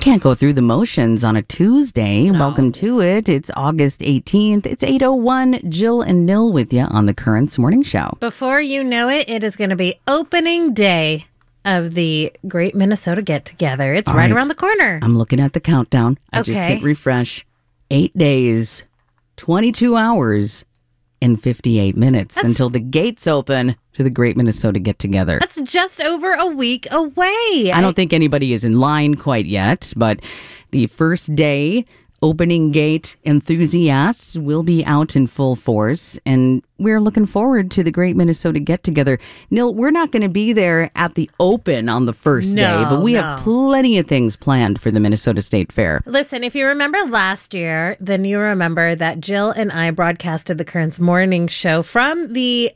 can't go through the motions on a Tuesday. No. Welcome to it. It's August 18th. It's 8:01. Jill and Nil with you on the Currents Morning Show. Before you know it, it is going to be opening day of the Great Minnesota Get Together. It's right around the corner. I'm looking at the countdown. I just hit refresh. 8 days, 22 hours, and 58 minutes until the gates open to the Great Minnesota Get Together. That's just over a week away. I don't think anybody is in line quite yet, but the first day opening gate enthusiasts will be out in full force, and we're looking forward to the Great Minnesota Get Together. Nil, we're not going to be there at the open on the first day, but we have plenty of things planned for the Minnesota State Fair. Listen, if you remember last year, then you remember that Jill and I broadcasted the Currents Morning Show from the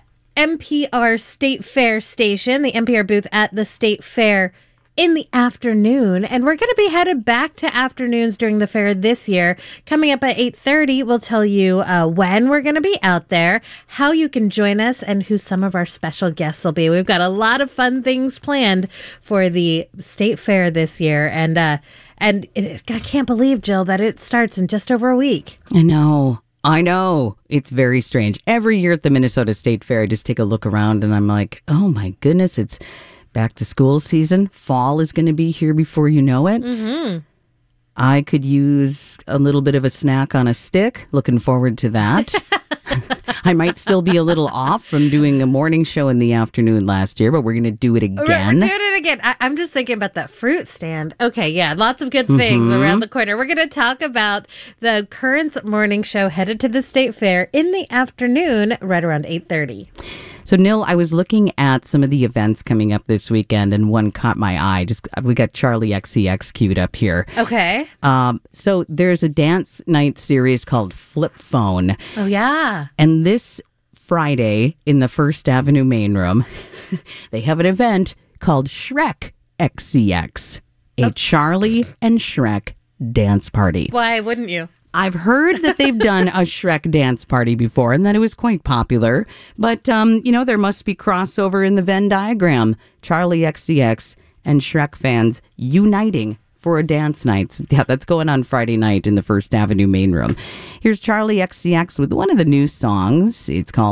NPR State Fair station, the NPR booth at the State Fair in the afternoon, and we're going to be headed back to afternoons during the fair this year. Coming up at 8:30, we'll tell you when we're going to be out there, how you can join us, and who some of our special guests will be. We've got a lot of fun things planned for the State Fair this year, and I can't believe, Jill, that it starts in just over a week. I know. It's very strange. Every year at the Minnesota State Fair, I just take a look around and I'm like, oh my goodness, it's back to school season. Fall is going to be here before you know it. Mm-hmm. I could use a little bit of a snack on a stick. Looking forward to that. I might still be a little off from doing a morning show in the afternoon last year, but we're going to do it again. We're doing it again. I'm just thinking about that fruit stand. Okay, yeah, lots of good things around the corner. We're going to talk about the Currents Morning Show headed to the State Fair in the afternoon, right around 8:30. So, Nil, I was looking at some of the events coming up this weekend, and one caught my eye. We got Charlie XCX queued up here. Okay. So there's a dance night series called Flip Phone. Oh, yeah. And this Friday in the First Avenue main room, they have an event called Shrek XCX, a Charlie and Shrek dance party. Why wouldn't you? I've heard that they've done a Shrek dance party before and that it was quite popular. But, there must be crossover in the Venn diagram. Charlie XCX and Shrek fans uniting for a dance night. Yeah, that's going on Friday night in the First Avenue main room. Here's Charlie XCX with one of the new songs. It's called